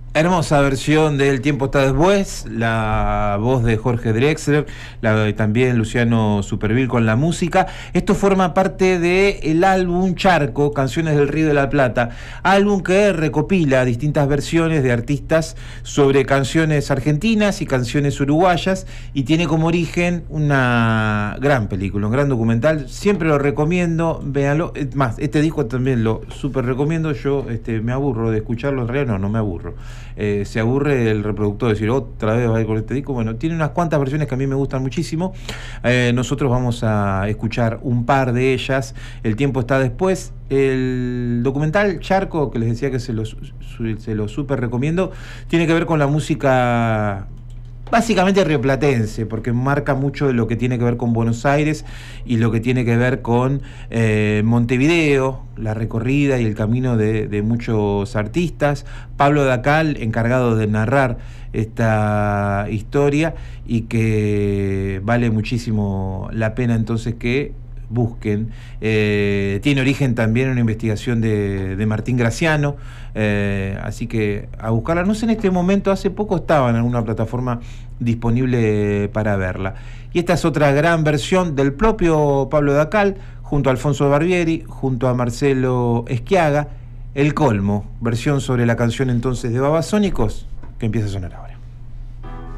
Hermosa versión de El tiempo está después, la voz de Jorge Drexler, también Luciano Supervielle con la música. Esto forma parte del álbum Charco, Canciones del Río de la Plata, álbum que recopila distintas versiones de artistas sobre canciones argentinas y canciones uruguayas, y tiene como origen una gran película, un gran documental. Siempre lo recomiendo, véanlo. Es más, este disco también lo súper recomiendo. Yo me aburro de escucharlo, en realidad no me aburro. Se aburre el reproductor de decir otra vez va a ir con este disco. Bueno, tiene unas cuantas versiones que a mí me gustan muchísimo. Nosotros vamos a escuchar un par de ellas. El tiempo está después. El documental Charco, que les decía que se lo súper recomiendo, tiene que ver con la música básicamente rioplatense, porque marca mucho de lo que tiene que ver con Buenos Aires y lo que tiene que ver con Montevideo, la recorrida y el camino de muchos artistas. Pablo Dacal, encargado de narrar esta historia, y que vale muchísimo la pena entonces que busquen. Tiene origen también en una investigación de Martín Graciano, así que a buscarla. No sé, en este momento, hace poco estaba en alguna plataforma disponible para verla. Y esta es otra gran versión del propio Pablo Dacal, junto a Alfonso Barbieri, junto a Marcelo Schiaga, El Colmo, versión sobre la canción entonces de Babasónicos, que empieza a sonar ahora.